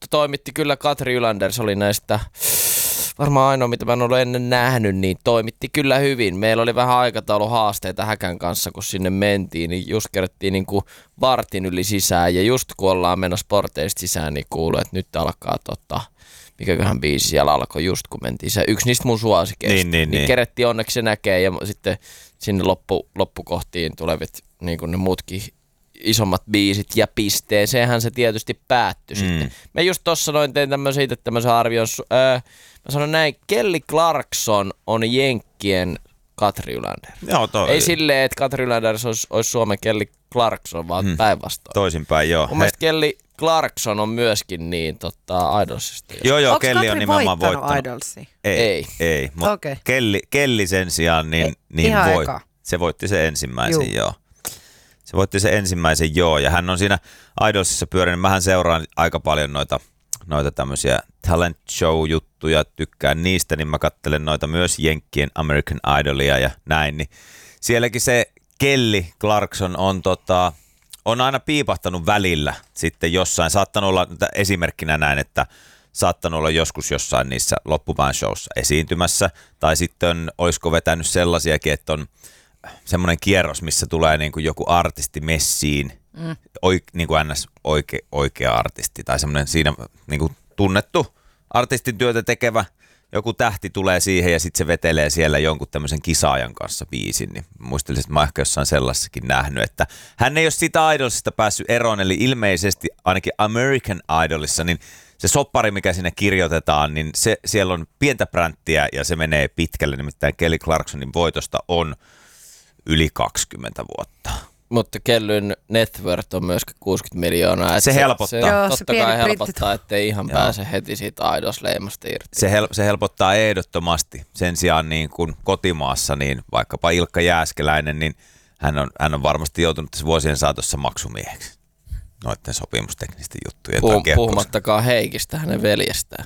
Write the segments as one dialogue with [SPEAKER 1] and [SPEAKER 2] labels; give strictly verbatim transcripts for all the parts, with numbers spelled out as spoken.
[SPEAKER 1] mutta toimitti kyllä Katri Ylanders, oli näistä varmaan ainoa, mitä mä en ollut ennen nähnyt, niin toimitti kyllä hyvin. Meillä oli vähän aikatauluhaasteita Häkän kanssa, kun sinne mentiin, niin just kerrottiin niin kuin vartin yli sisään, ja just kun ollaan menossa porteista sisään, niin kuului, että nyt alkaa tota, mikäköhän biisi siellä alkoi just kun mentiin. Se yksi niistä mun suosikeista.
[SPEAKER 2] Niin, niin, niin.
[SPEAKER 1] niin kerettiin onneksi se näkee, ja sitten sinne loppu, loppukohtiin tulevat niin kuin ne muutkin isommat biisit ja pisteen. Sehän se tietysti päättyi mm. sitten. Mä just tossa noin tein tämmöisen itse tämmöisen arvion. Öö, mä sanon näin, Kelly Clarkson on Jenkkien Katri Ylander.
[SPEAKER 2] Joo, toi.
[SPEAKER 1] Ei silleen, että Katri Ylanders olisi, olisi Suomen Kelly Clarkson, vaan mm. päinvastoin.
[SPEAKER 2] Toisinpäin, joo.
[SPEAKER 1] Mun mielestä Kelly Clarkson on myöskin niin tota, Idolsista.
[SPEAKER 2] Joo, joo,
[SPEAKER 3] Onko
[SPEAKER 2] Kelly
[SPEAKER 3] Katri
[SPEAKER 2] on nimenomaan
[SPEAKER 3] voittanut
[SPEAKER 2] voittanut.
[SPEAKER 3] Idolsia?
[SPEAKER 2] Ei,
[SPEAKER 1] ei.
[SPEAKER 2] ei mutta
[SPEAKER 3] okay.
[SPEAKER 2] Kelly, Kelly sen sijaan niin, niin voi. Eka. Se voitti se ensimmäisen, Juh. joo. Se voitti se ensimmäisen, joo. Ja hän on siinä Idolsissa pyörinyt. Mähän seuraan aika paljon noita, noita tämmöisiä talent show-juttuja, tykkään niistä, niin mä katselen noita myös Jenkkien American Idolia ja näin. Niin sielläkin se Kelly Clarkson on, tota, on aina piipahtanut välillä sitten jossain. Saattanut olla esimerkkinä näin, että saattanut olla joskus jossain niissä loppupään showssa esiintymässä. Tai sitten olisiko vetänyt sellaisiakin, että on semmoinen kierros, missä tulee niin kuin joku artisti messiin, mm. oik, niin kuin ns. Oike, oikea artisti tai semmoinen siinä niin kuin tunnettu artistin työtä tekevä joku tähti tulee siihen ja sitten se vetelee siellä jonkun tämmöisen kisaajan kanssa biisin. Niin muistelisin, että mä ehkä jossain sellaisessakin nähnyt, että hän ei ole sitä Idolsista päässyt eroon, eli ilmeisesti ainakin American Idolissa, niin se soppari, mikä sinne kirjoitetaan, niin se, siellä on pientä bränttiä ja se menee pitkälle, nimittäin Kelly Clarksonin voitosta on yli kaksikymmentä vuotta. Mutta
[SPEAKER 1] Kellyn net worth on myöskin kuusikymmentä miljoonaa.
[SPEAKER 2] Se helpottaa.
[SPEAKER 1] Se,
[SPEAKER 3] Joo,
[SPEAKER 1] totta
[SPEAKER 3] se
[SPEAKER 1] kai
[SPEAKER 3] pieni
[SPEAKER 1] helpottaa, ettei ihan
[SPEAKER 2] Joo.
[SPEAKER 1] pääse heti siitä Idols-leimasta irti.
[SPEAKER 2] Se, hel- se helpottaa ehdottomasti. Sen sijaan niin kuin kotimaassa, niin vaikkapa Ilkka Jääskeläinen, niin hän on, hän on varmasti joutunut tässä vuosien saatossa maksumieheksi noiden sopimusteknisten juttujen
[SPEAKER 1] Puh-
[SPEAKER 2] takia.
[SPEAKER 1] Puhumattakaan Heikistä, hänen veljestään.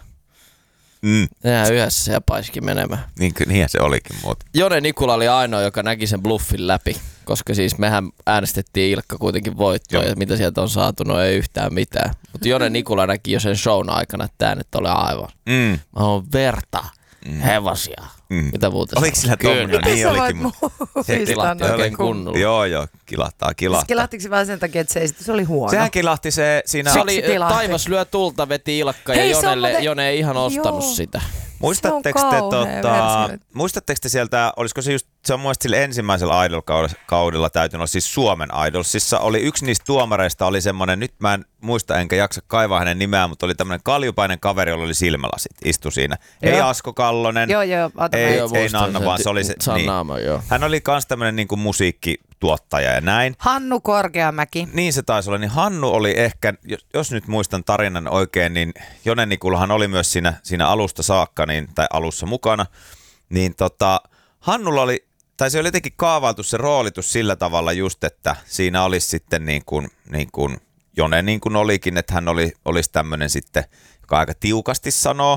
[SPEAKER 2] Mm.
[SPEAKER 1] Nehän yhdessä ja paiskin menemään.
[SPEAKER 2] Niin, niinhän se olikin muuten.
[SPEAKER 1] Jone Nikula oli ainoa, joka näki sen bluffin läpi, koska siis mehän äänestettiin Ilkka kuitenkin voittoa ja mitä sieltä on saatu, no ei yhtään mitään. Mutta Jone Nikula näki jo sen shown aikana, että äänet oli aivan. Mm. Mä haluan verta, mm. hevosia. Mm. Mitä muuta?
[SPEAKER 2] Oliko sillä tommoinen? Niin olikin.
[SPEAKER 1] Se kilahti oikein kunnolla.
[SPEAKER 2] Joo, joo, kilahtaa, kilahtaa.
[SPEAKER 3] Kilahtiko se vaan sen takia, että se esitys oli huono?
[SPEAKER 2] Sehän kilahti se siinä.
[SPEAKER 1] Se oli Taivas lyö tulta, veti Ilkka ja Jonelle, muuten... Jone ei ihan ostanut joo. sitä.
[SPEAKER 2] Muistatteko te, tota, muistatteko te sieltä, olisiko se just, se on muista sillä ensimmäisellä Idol-kaudella täytynyt olla siis Suomen Idolsissa, oli yksi niistä tuomareista, oli semmoinen, nyt mä en muista enkä jaksa kaivaa hänen nimeään, mutta oli tämmöinen kaljupainen kaveri, jolla oli silmälasit, istui siinä. Joo. Ei Asko Kallonen,
[SPEAKER 3] joo, joo,
[SPEAKER 2] ei,
[SPEAKER 3] joo,
[SPEAKER 2] ei Nanna, vaan se oli se, niin.
[SPEAKER 1] naama, joo.
[SPEAKER 2] Hän oli kans tämmöinen niin kuin musiikkituottaja ja näin.
[SPEAKER 3] Hannu Korkeamäki.
[SPEAKER 2] Niin se taisi olla, niin Hannu oli ehkä, jos, jos nyt muistan tarinan oikein, niin Jone Nikulahan oli myös siinä, siinä alusta saakka, niin, tai alussa mukana, niin tota, Hannulla oli, tai se oli jotenkin kaavailtu se roolitus sillä tavalla just, että siinä olisi sitten niin kuin, niin kuin Jone niin kuin olikin, että hän oli, olisi tämmöinen sitten, joka aika tiukasti sanoo,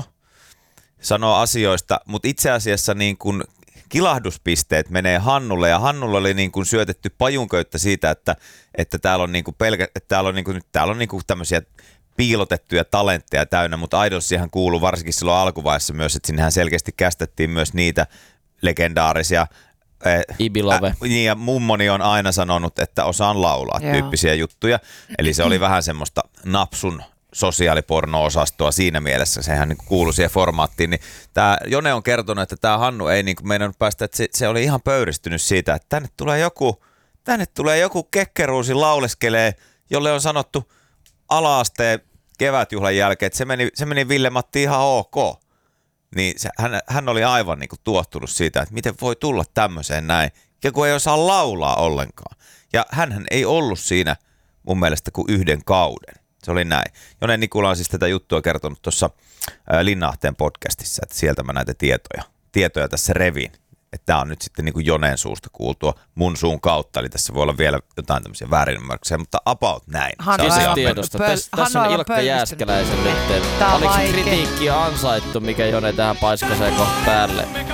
[SPEAKER 2] sanoo asioista, mutta itse asiassa niin kuin kilahduspisteet menee Hannulle, ja Hannulle oli niin kuin syötetty pajunköyttä siitä, että, että täällä on, niin kuin pelkä, että täällä on, niin kuin, täällä on niin kuin tämmöisiä piilotettuja talentteja täynnä, mutta Idolsihan kuului varsinkin silloin alkuvaiheessa myös, että sinnehän selkeästi kästettiin myös niitä legendaarisia
[SPEAKER 1] Ibilove.
[SPEAKER 2] Äh, niin, ja mummoni on aina sanonut, että osaan laulaa Joo. tyyppisiä juttuja, eli se oli vähän semmoista napsun sosiaaliporno-osastoa siinä mielessä, sehän niin kuului siihen formaattiin, niin tämä Jone on kertonut, että tämä Hannu ei niin meinannut päästä, että se, se oli ihan pöyristynyt siitä, että tänne tulee joku, tänne tulee joku kekkeruusi lauleskelee, jolle on sanottu ala-asteen kevätjuhlan jälkeen, että se meni, se meni Ville-Matti ihan ok. Niin se, hän, hän oli aivan niin kuin tuottunut siitä, että miten voi tulla tämmöiseen näin, ja kun ei osaa laulaa ollenkaan. Ja hänhän ei ollut siinä mun mielestä kuin yhden kauden. Se oli näin. Jone Nikula on siis tätä juttua kertonut tuossa Linnahteen podcastissa, että sieltä mä näitä tietoja, tietoja tässä revin. Että tämä on nyt sitten niin kuin Joneen suusta kuultua mun suun kautta, eli tässä voi olla vielä jotain tämmöisiä väärinymmärryksiä, mutta about näin.
[SPEAKER 1] Siis tiedosta. Tässä, tässä on Ilkka Jääskeläisen nyt. Oliko se kritiikki ansaittu, mikä Jone tähän paiskaseen kohta päälle?